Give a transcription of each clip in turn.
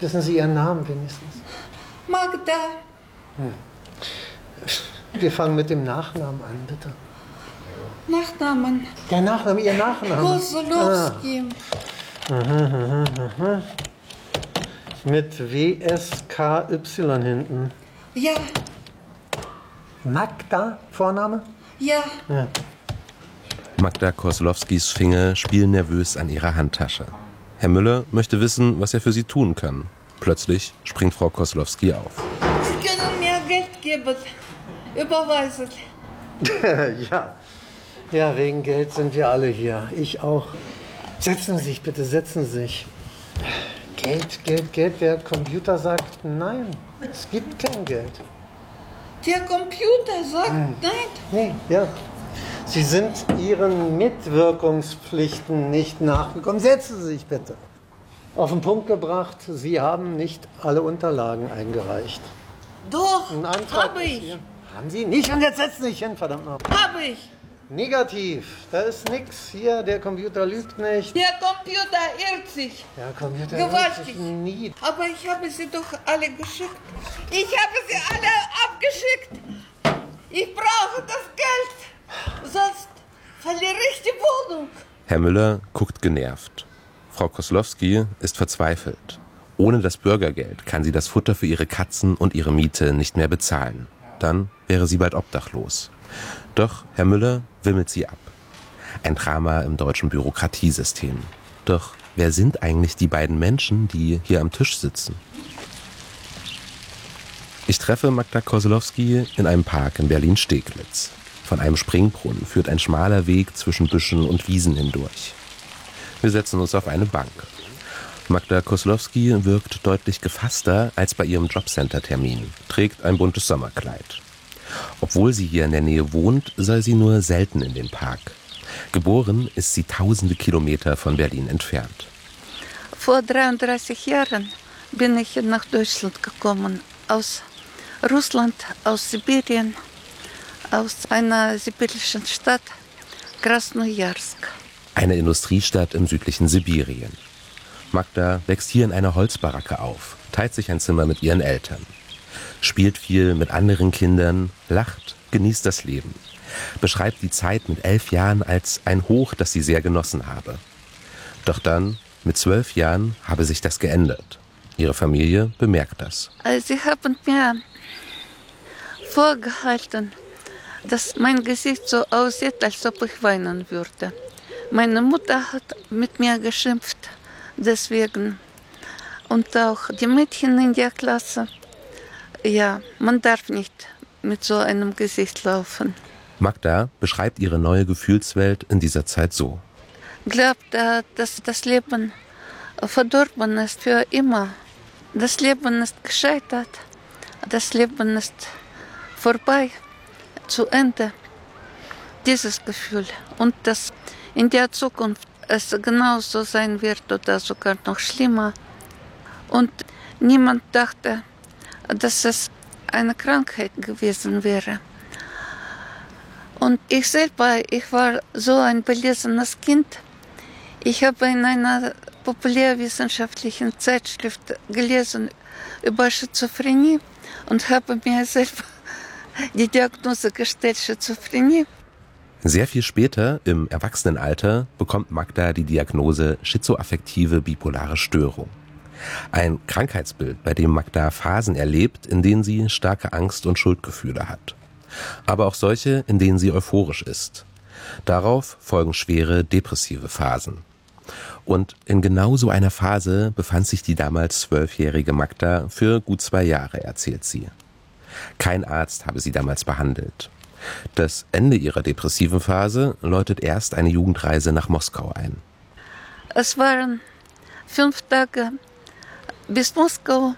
Wissen Sie Ihren Namen wenigstens? Magda. Wir fangen mit dem Nachnamen an, bitte. Nachnamen. Der Nachname, Ihr Nachname? Kosolowski. Mit W-S-K-Y hinten. Ja, Magda, Vorname? ja. Magda Koslowskis Finger spielen nervös an ihrer Handtasche. Herr Müller möchte wissen, was er für sie tun kann. Plötzlich springt Frau Koslowski auf. Sie können mir Geld geben. Überweisen. Ja, wegen Geld sind wir alle hier. Ich auch. Setzen Sie sich bitte, setzen Sie sich. Geld. Der Computer sagt nein. Es gibt kein Geld. Der Computer sagt nein. Nee, ja. Sie sind Ihren Mitwirkungspflichten nicht nachgekommen. Setzen Sie sich bitte. Auf den Punkt gebracht, Sie haben nicht alle Unterlagen eingereicht. Doch, Ein Antrag habe ist ich. hier. Haben Sie nicht und jetzt setzen Sie sich hin, verdammt nochmal. Habe ich. Negativ, da ist nichts. Hier, der Computer lügt nicht. Der Computer irrt sich. Der Computer Gewaltig. lügt sich nie. Aber ich habe sie doch alle geschickt. Ich habe sie alle abgeschickt. Ich brauche das Geld. Sonst verliere ich die Wohnung. Herr Müller guckt genervt. Frau Koslowski ist verzweifelt. Ohne das Bürgergeld kann sie das Futter für ihre Katzen und ihre Miete nicht mehr bezahlen. Dann wäre sie bald obdachlos. Doch Herr Müller wimmelt sie ab. Ein Drama im deutschen Bürokratiesystem. Doch wer sind eigentlich die beiden Menschen, die hier am Tisch sitzen? Ich treffe Magda Koslowski in einem Park in Berlin-Steglitz. Von einem Springbrunnen führt ein schmaler Weg zwischen Büschen und Wiesen hindurch. Wir setzen uns auf eine Bank. Magda Koslowski wirkt deutlich gefasster als bei ihrem Jobcenter-Termin, trägt ein buntes Sommerkleid. Obwohl sie hier in der Nähe wohnt, sei sie nur selten in den Park. Geboren ist sie tausende Kilometer von Berlin entfernt. Vor 33 Jahren bin ich nach Deutschland gekommen. Aus Russland, aus Sibirien, aus einer sibirischen Stadt, Krasnojarsk. Eine Industriestadt im südlichen Sibirien. Magda wächst hier in einer Holzbaracke auf, teilt sich ein Zimmer mit ihren Eltern. Spielt viel mit anderen Kindern, lacht, genießt das Leben. Beschreibt die Zeit mit 11 Jahren als ein Hoch, das sie sehr genossen habe. Doch dann, mit 12 Jahren, habe sich das geändert. Ihre Familie bemerkt das. Sie haben mir vorgehalten, dass mein Gesicht so aussieht, als ob ich weinen würde. Meine Mutter hat mit mir geschimpft, deswegen. Und auch die Mädchen in der Klasse. Ja, man darf nicht mit so einem Gesicht laufen. Magda beschreibt ihre neue Gefühlswelt in dieser Zeit so. Glaubt, dass das Leben verdorben ist für immer. Das Leben ist gescheitert. Das Leben ist vorbei, zu Ende. Dieses Gefühl. Und dass in der Zukunft es genauso sein wird oder sogar noch schlimmer. Und niemand dachte, dass es eine Krankheit gewesen wäre. Und ich selber, ich war so ein belesenes Kind. Ich habe in einer populärwissenschaftlichen Zeitschrift gelesen über Schizophrenie und habe mir selber die Diagnose gestellt, Schizophrenie. Sehr viel später, im Erwachsenenalter, bekommt Magda die Diagnose schizoaffektive bipolare Störung. Ein Krankheitsbild, bei dem Magda Phasen erlebt, in denen sie starke Angst und Schuldgefühle hat. Aber auch solche, in denen sie euphorisch ist. Darauf folgen schwere depressive Phasen. Und in genau so einer Phase befand sich die damals 12-jährige Magda für gut 2 Jahre, erzählt sie. Kein Arzt habe sie damals behandelt. Das Ende ihrer depressiven Phase läutet erst eine Jugendreise nach Moskau ein. Es waren 5 Tage bis Moskau,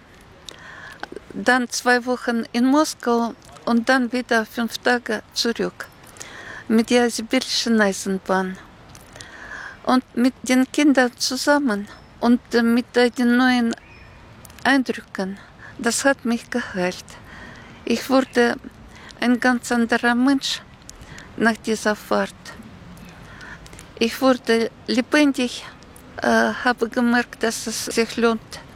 dann 2 Wochen in Moskau und dann wieder 5 Tage zurück mit der sibirischen Eisenbahn. Und mit den Kindern zusammen und mit den neuen Eindrücken, das hat mich geheilt. Ich wurde ein ganz anderer Mensch nach dieser Fahrt. Ich wurde lebendig, habe gemerkt, dass es sich lohnt,